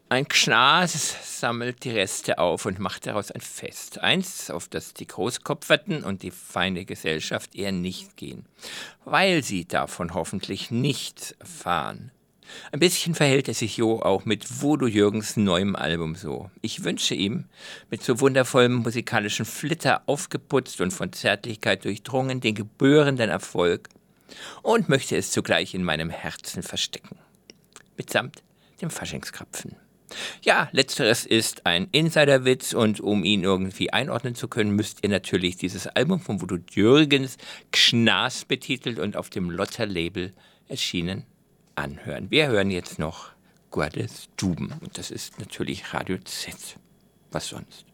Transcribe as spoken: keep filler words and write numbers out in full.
Ein Gschnas sammelt die Reste auf und macht daraus ein Fest. Eins, auf das die Großkopferten und die feine Gesellschaft eher nicht gehen, weil sie davon hoffentlich nichts erfahren. Ein bisschen verhält es sich Jo auch mit Voodoo Jürgens neuem Album so. Ich wünsche ihm, mit so wundervollem musikalischen Flitter aufgeputzt und von Zärtlichkeit durchdrungen, den gebührenden Erfolg und möchte es zugleich in meinem Herzen verstecken. Mitsamt dem Faschingskrapfen. Ja, letzteres ist ein Insiderwitz und um ihn irgendwie einordnen zu können, müsst ihr natürlich dieses Album von Voodoo Jürgens, Gschnas betitelt und auf dem Lotter-Label erschienen, anhören. Wir hören jetzt noch Gottes Duben und das ist natürlich Radio Z. Was sonst?